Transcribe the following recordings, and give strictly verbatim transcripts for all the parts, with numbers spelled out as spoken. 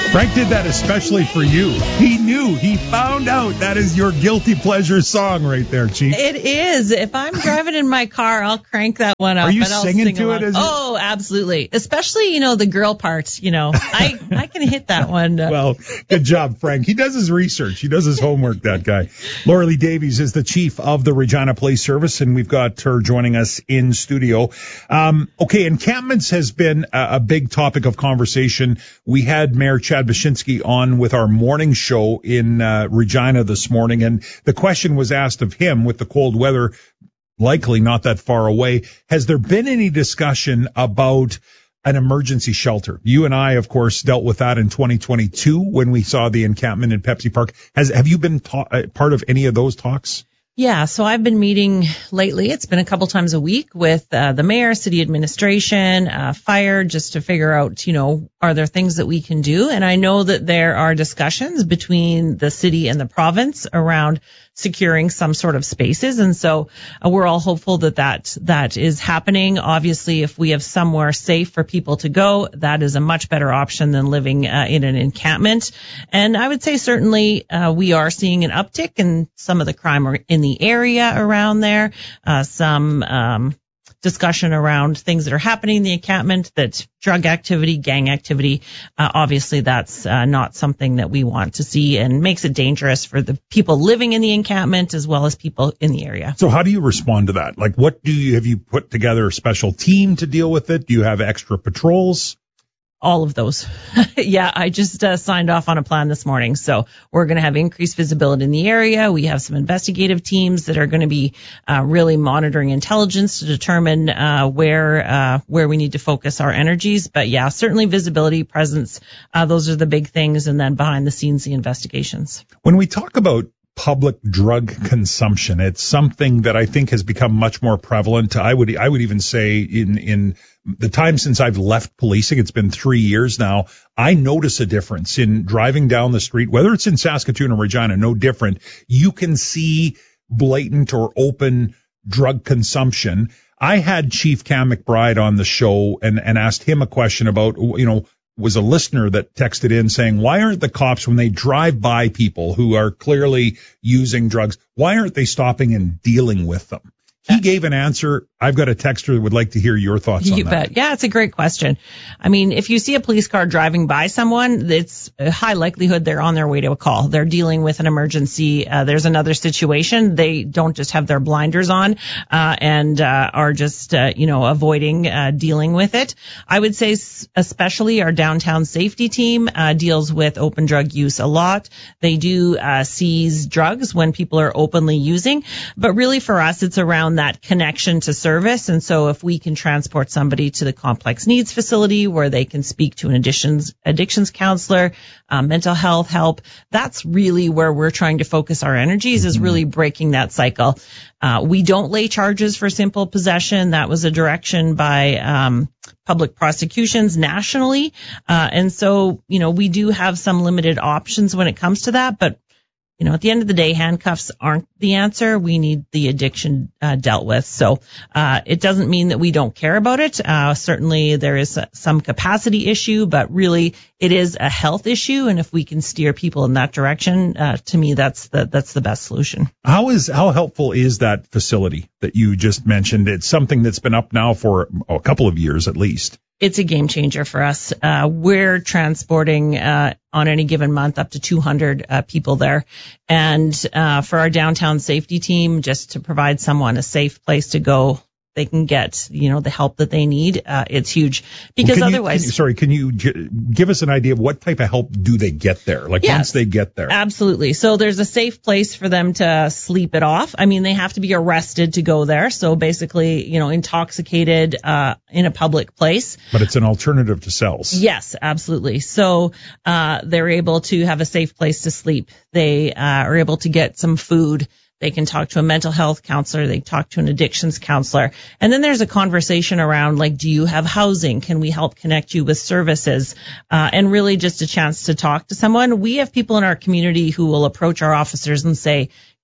Frank did that especially for you. He knew. He found out that is your guilty pleasure song right there, Chief. It is. If I'm driving in my car, I'll crank that one up. Are you and I'll singing sing to along. it? As oh, absolutely. Especially, you know, the girl part. You know, I, I can hit that one. Well, good job, Frank. He does his research. He does his homework, that guy. Laura Lee Davies is the chief of the Regina Police Service, and we've got her joining us in studio. Um, okay, encampments has been a, a big topic of conversation. We had Mayor Chad Baczynski on with our morning show in uh, Regina this morning, and the question was asked of him with the cold weather likely not that far away. Has there been any discussion about an emergency shelter? You and I, of course, dealt with that in twenty twenty-two when we saw the encampment in Pepsi Park. Has have you been ta- part of any of those talks? Yeah, so I've been meeting lately. It's been a couple times a week with uh, the mayor, city administration, uh, fire, just to figure out, you know, are there things that we can do? And I know that there are discussions between the city and the province around securing some sort of spaces. And so uh, we're all hopeful that, that that is happening. Obviously, if we have somewhere safe for people to go, that is a much better option than living uh, in an encampment. And I would say certainly uh, we are seeing an uptick in some of the crime in the area around there, uh, some um discussion around things that are happening in the encampment, that drug activity, gang activity. Uh, obviously, that's uh, not something that we want to see and makes it dangerous for the people living in the encampment as well as people in the area. So how do you respond to that? Like, what do you, have you put together a special team to deal with it? Do you have extra patrols? All of those. Yeah, I just uh, signed off on a plan this morning. So we're going to have increased visibility in the area. We have some investigative teams that are going to be uh, really monitoring intelligence to determine uh, where uh, where we need to focus our energies. But yeah, certainly visibility, presence, uh, those are the big things. And then behind the scenes, the investigations. When we talk about public drug consumption, it's something that I think has become much more prevalent. I would I would even say in in the time since I've left policing, it's been three years now, I notice a difference in driving down the street, whether it's in Saskatoon or Regina, no different. You can see blatant or open drug consumption. I had Chief Cam McBride on the show and, and asked him a question about, you know, was a listener that texted in saying, why aren't the cops, when they drive by people who are clearly using drugs, why aren't they stopping and dealing with them? He gave an answer. I've got a texter that would like to hear your thoughts on you that. Bet. Yeah, it's a great question. I mean, if you see a police car driving by someone, it's a high likelihood they're on their way to a call. They're dealing with an emergency. Uh, there's another situation. They don't just have their blinders on uh, and uh, are just, uh, you know, avoiding uh, dealing with it. I would say especially our downtown safety team uh, deals with open drug use a lot. They do uh, seize drugs when people are openly using. But really for us, it's around that connection to service. And so if we can transport somebody to the complex needs facility where they can speak to an addictions, addictions counselor, um, mental health help, that's really where we're trying to focus our energies, is really breaking that cycle. Uh, we don't lay charges for simple possession. That was a direction by um, public prosecutions nationally. Uh, and so, you know, we do have some limited options when it comes to that, but you know, at the end of the day, handcuffs aren't the answer. We need the addiction uh, dealt with. So uh, it doesn't mean that we don't care about it. Uh, certainly there is some capacity issue, but really it is a health issue. And if we can steer people in that direction, uh, to me, that's the that's the best solution. How is how helpful is that facility that you just mentioned? It's something that's been up now for a couple of years at least. It's a game changer for us. Uh, we're transporting uh, on any given month up to two hundred uh, people there. And uh, for our downtown safety team, just to provide someone a safe place to go, they can get, you know, the help that they need. Uh, it's huge because well, can otherwise. You, can you, sorry, can you g- give us an idea of what type of help do they get there? Like yes, once they get there. Absolutely. So there's a safe place for them to sleep it off. I mean, they have to be arrested to go there. So basically, you know, intoxicated, uh, in a public place. But it's an alternative to cells. Yes, absolutely. So, uh, they're able to have a safe place to sleep. They, uh, are able to get some food. They can talk to a mental health counselor. They talk to an addictions counselor. And then there's a conversation around, like, do you have housing? Can we help connect you with services? Uh, and really just a chance to talk to someone. We have people in our community who will approach our officers and say,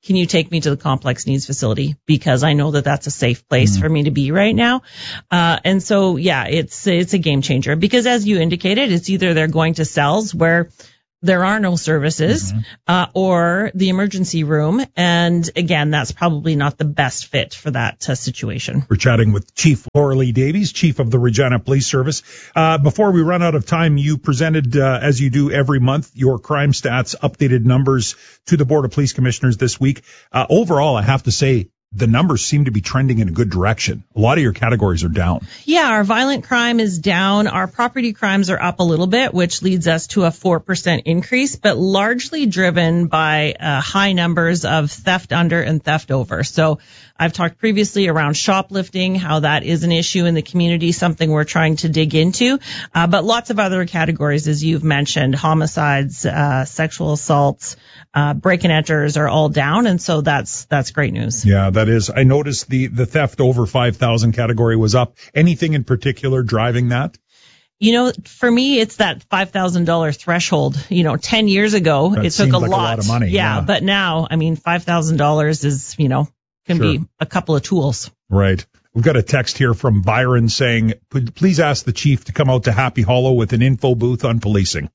can you take me to the complex needs facility? Because I know that that's a safe place mm-hmm. for me to be right now. Uh, and so, yeah, it's, it's a game changer because as you indicated, it's either they're going to cells where there are no services, mm-hmm. uh, or the emergency room. And again, that's probably not the best fit for that uh, situation. We're chatting with Chief Laura Lee Davies, Chief of the Regina Police Service. Uh, before we run out of time, you presented, uh, as you do every month, your crime stats, updated numbers to the Board of Police Commissioners this week. Uh, overall, I have to say, the numbers seem to be trending in a good direction. A lot of your categories are down. Yeah, our violent crime is down. Our property crimes are up a little bit, which leads us to a four percent increase, but largely driven by uh, high numbers of theft under and theft over. So I've talked previously around shoplifting, how that is an issue in the community, something we're trying to dig into. Uh, but lots of other categories, as you've mentioned, homicides, uh, sexual assaults, uh, break and enters are all down. And so that's, that's great news. Yeah, that is. I noticed the, the theft over five thousand category was up. Anything in particular driving that? You know, for me, it's that five thousand dollars threshold. You know, ten years ago, that it took a like lot. a lot of money. Yeah, yeah. But now, I mean, five thousand dollars is, you know, can sure. be a couple of tools. Right. We've got a text here from Byron saying, please ask the chief to come out to Happy Hollow with an info booth on policing.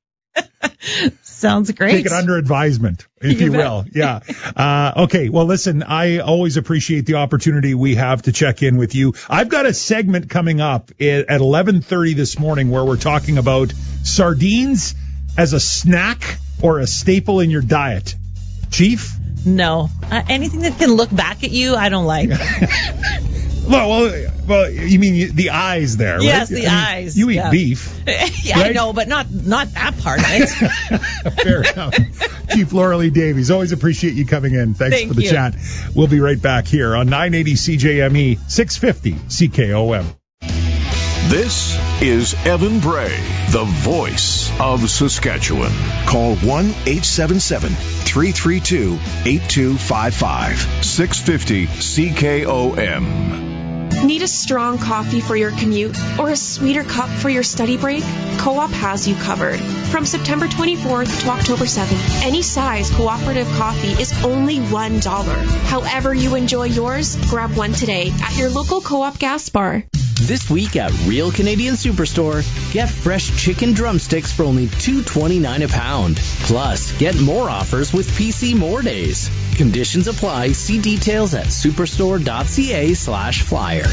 Sounds great. Take it under advisement, if you, you will. Yeah. Uh, okay. Well, listen, I always appreciate the opportunity we have to check in with you. I've got a segment coming up at eleven thirty this morning where we're talking about sardines as a snack or a staple in your diet. Chief? No. Uh, anything that can look back at you, I don't like. Well, well, well, you mean the eyes there, right? Yes, the I mean, eyes. You eat yeah. beef. yeah, right? I know, but not not that part of it. Fair enough. Chief Laura Lee Davies, always appreciate you coming in. Thanks Thank for the you. chat. We'll be right back here on nine eighty C J M E, six fifty C K O M. This is Evan Bray, the voice of Saskatchewan. Call one eight seven seven, three three two, eight two five five. six fifty C K O M. Need a strong coffee for your commute or a sweeter cup for your study break? Co-op has you covered. From September twenty-fourth to October seventh, any size cooperative coffee is only one dollar. However you enjoy yours, grab one today at your local Co-op gas bar. This week at Real Canadian Superstore, get fresh chicken drumsticks for only two dollars and twenty-nine cents a pound. Plus, get more offers with P C More Days. Conditions apply. See details at superstore.ca slash flyer.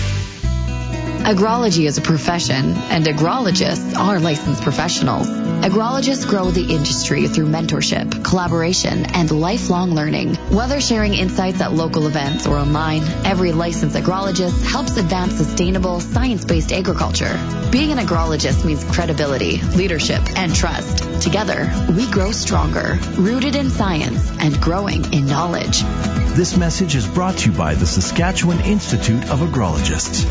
Agrology is a profession, and agrologists are licensed professionals. Agrologists grow the industry through mentorship, collaboration, and lifelong learning. Whether sharing insights at local events or online, every licensed agrologist helps advance sustainable, science-based agriculture. Being an agrologist means credibility, leadership, and trust. Together, we grow stronger, rooted in science and growing in knowledge. This message is brought to you by the Saskatchewan Institute of Agrologists.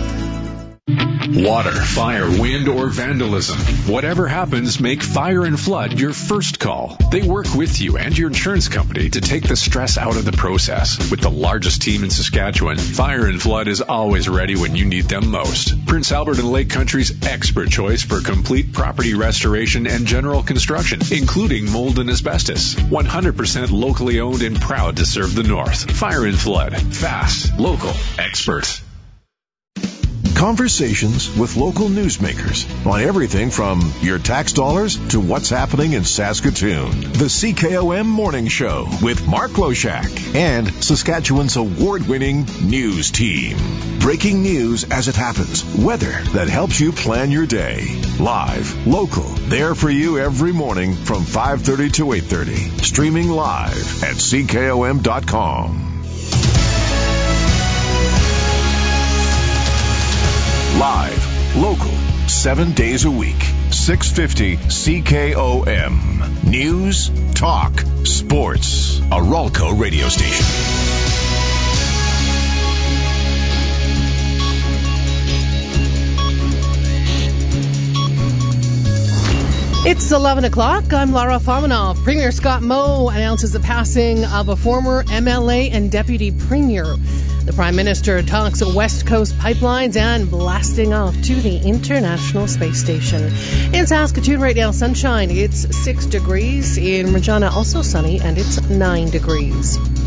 Water, fire, wind, or vandalism. Whatever happens, make Fire and Flood your first call. They work with you and your insurance company to take the stress out of the process. With the largest team in Saskatchewan, Fire and Flood is always ready when you need them most. Prince Albert and Lake Country's expert choice for complete property restoration and general construction, including mold and asbestos. one hundred percent locally owned and proud to serve the North. Fire and Flood. Fast, local, expert. Conversations with local newsmakers on everything from your tax dollars to what's happening in Saskatoon. The C K O M Morning Show with Mark Loshak and Saskatchewan's award-winning news team. Breaking news as it happens. Weather that helps you plan your day. Live, local, there for you every morning from five thirty to eight thirty. Streaming live at C K O M dot com. Live, local, seven days a week, six fifty C K O M. News, talk, sports. A Ralco radio station. It's eleven o'clock. I'm Lara Fominov. Premier Scott Moe announces the passing of a former M L A and deputy premier. The Prime Minister talks West Coast pipelines and blasting off to the International Space Station. In Saskatoon right now, sunshine. It's six degrees. In Regina, also sunny, and it's nine degrees.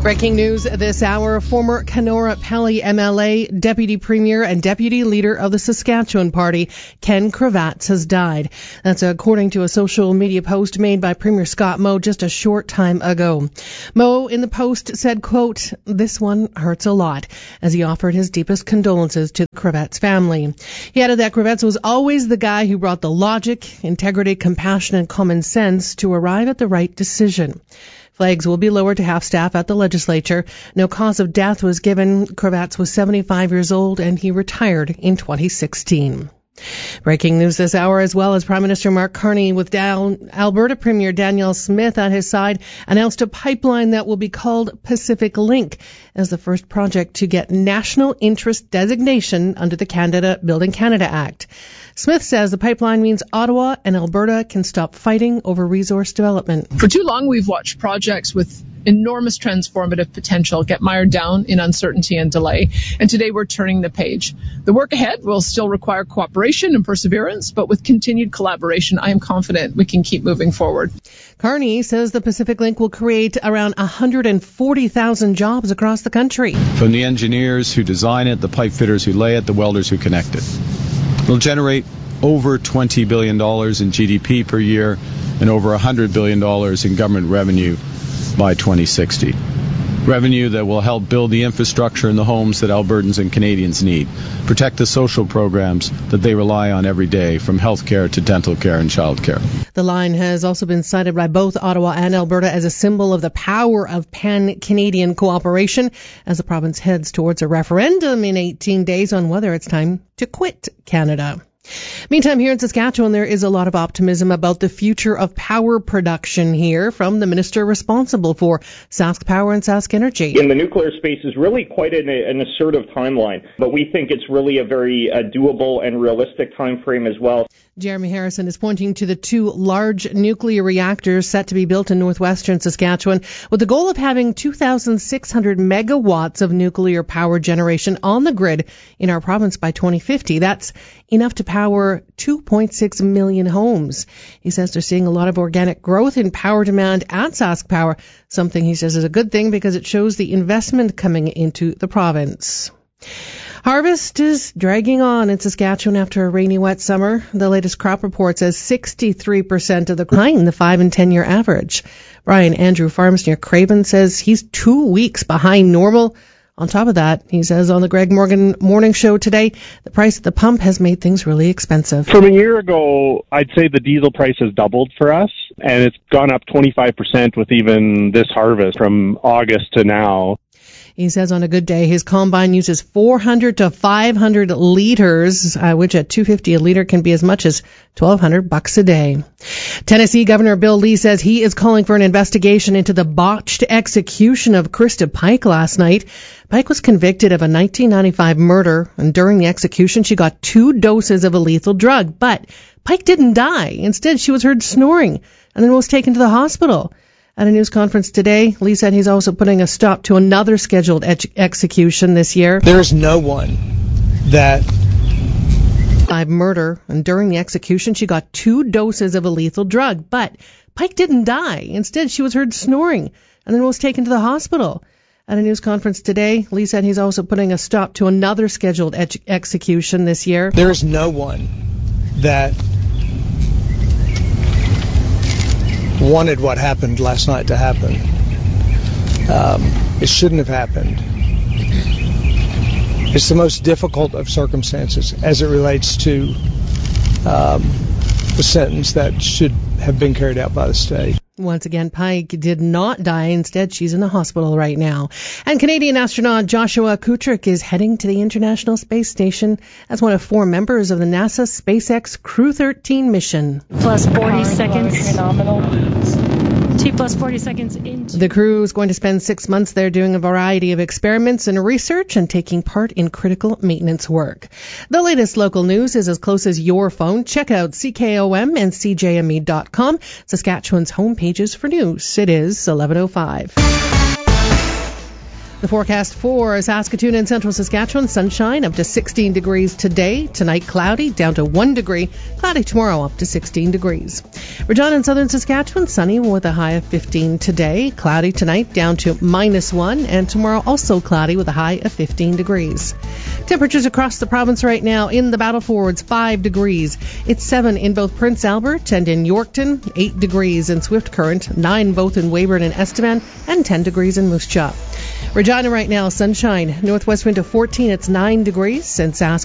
Breaking news this hour, former Kenora Pelly M L A, Deputy Premier and Deputy Leader of the Saskatchewan Party, Ken Kravats, has died. That's according to a social media post made by Premier Scott Moe just a short time ago. Moe in the post said, quote, "This one hurts a lot," as he offered his deepest condolences to the Kravats family. He added that Kravats was always the guy who brought the logic, integrity, compassion, and common sense to arrive at the right decision. Flags will be lowered to half staff at the legislature. No cause of death was given. Kravats was seventy-five years old and he retired in twenty sixteen. Breaking news this hour, as well as Prime Minister Mark Carney, with down Alberta Premier Danielle Smith at his side, announced a pipeline that will be called Pacific Link as the first project to get national interest designation under the Canada Building Canada Act. Smith says the pipeline means Ottawa and Alberta can stop fighting over resource development. For too long, we've watched projects with enormous transformative potential get mired down in uncertainty and delay. And today we're turning the page. The work ahead will still require cooperation and perseverance, but with continued collaboration, I am confident we can keep moving forward. Carney says the Pacific Link will create around one hundred forty thousand jobs across the country. From the engineers who design it, the pipe fitters who lay it, the welders who connect it. It'll generate over twenty billion dollars in G D P per year and over one hundred billion dollars in government revenue by twenty sixty. Revenue that will help build the infrastructure in the homes that Albertans and Canadians need, protect the social programs that they rely on every day, from health care to dental care and child care. The line has also been cited by both Ottawa and Alberta as a symbol of the power of pan-Canadian cooperation as the province heads towards a referendum in eighteen days on whether it's time to quit Canada. Meantime, here in Saskatchewan, there is a lot of optimism about the future of power production here from the minister responsible for Sask Power and Sask Energy. In the nuclear space is really quite an, an assertive timeline, but we think it's really a very uh, doable and realistic time frame as well. Jeremy Harrison is pointing to the two large nuclear reactors set to be built in northwestern Saskatchewan with the goal of having two thousand six hundred megawatts of nuclear power generation on the grid in our province by twenty fifty. That's enough to power two point six million homes. He says they're seeing a lot of organic growth in power demand at Sask Power, something he says is a good thing because it shows the investment coming into the province. Harvest is dragging on in Saskatchewan after a rainy, wet summer. The latest crop report says sixty-three percent of the behind the five and ten year average. Brian Andrew Farms near Craven says he's two weeks behind normal. On top of that, he says on the Greg Morgan Morning Show today, the price at the pump has made things really expensive. From a year ago, I'd say the diesel price has doubled for us, and it's gone up twenty-five percent with even this harvest from August to now. He says on a good day, his combine uses four hundred to five hundred liters, uh, which at two dollars and fifty cents a liter can be as much as twelve hundred bucks a day. Tennessee Governor Bill Lee says he is calling for an investigation into the botched execution of Krista Pike last night. Pike was convicted of a nineteen ninety-five murder, and during the execution, she got two doses of a lethal drug. But Pike didn't die. Instead, she was heard snoring and then was taken to the hospital. At a news conference today, Lee said he's also putting a stop to another scheduled ex- execution this year. There's no one that... Five murder, and during the execution, she got two doses of a lethal drug. But Pike didn't die. Instead, she was heard snoring and then was taken to the hospital. At a news conference today, Lee said he's also putting a stop to another scheduled ex- execution this year. There's no one that wanted what happened last night to happen. Um, it shouldn't have happened. It's the most difficult of circumstances as it relates to um, the sentence that should have been carried out by the state. Once again, Pike did not die. Instead, she's in the hospital right now. And Canadian astronaut Joshua Kutrick is heading to the International Space Station as one of four members of the NASA SpaceX Crew thirteen mission. Plus forty seconds. Phenomenal. T plus forty seconds into. The crew is going to spend six months there doing a variety of experiments and research and taking part in critical maintenance work. The latest local news is as close as your phone. Check out C K O M and C J M E dot com, Saskatchewan's home pages for news. It is eleven oh five. The forecast for Saskatoon and central Saskatchewan, sunshine up to sixteen degrees today. Tonight, cloudy, down to one degree. Cloudy tomorrow, up to sixteen degrees. Regina and southern Saskatchewan, sunny with a high of fifteen today. Cloudy tonight, down to minus one. And tomorrow, also cloudy with a high of fifteen degrees. Temperatures across the province right now in the Battle Fords, five degrees. It's seven in both Prince Albert and in Yorkton, eight degrees in Swift Current, nine both in Weyburn and Estevan, and ten degrees in Moose Jaw. Regina right now, sunshine. Northwest wind to fourteen, it's nine degrees. And Sask